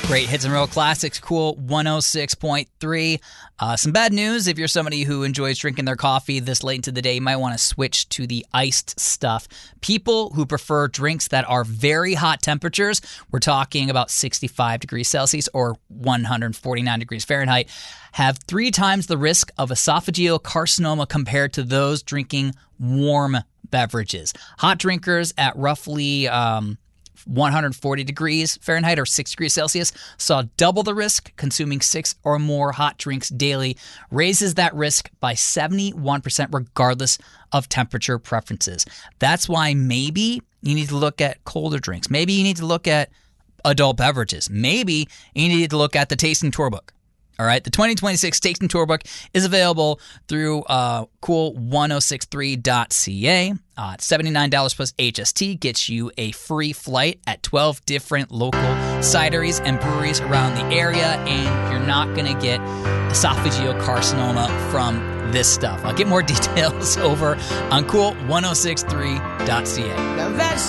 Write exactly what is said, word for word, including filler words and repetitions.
Great hits and real classics, Cool one oh six point three. Uh, some bad news, if you're somebody who enjoys drinking their coffee this late into the day, you might want to switch to the iced stuff. People who prefer drinks that are very hot temperatures, we're talking about sixty-five degrees Celsius or one hundred forty-nine degrees Fahrenheit, have three times the risk of esophageal carcinoma compared to those drinking warm beverages. Hot drinkers at roughly um, one hundred forty degrees Fahrenheit or six degrees Celsius saw double the risk. Consuming six or more hot drinks daily raises that risk by seventy-one percent regardless of temperature preferences. That's why maybe you need to look at colder drinks. Maybe you need to look at adult beverages. Maybe you need to look at the Tasting Tour Book. All right, the twenty twenty-six Tasting Tour Book is available through uh, cool ten sixty-three dot c a. Uh, seventy-nine dollars plus H S T gets you a free flight at twelve different local cideries and breweries around the area, and you're not going to get esophageal carcinoma from this stuff. I'll get more details over on cool ten sixty-three dot c a. Now that's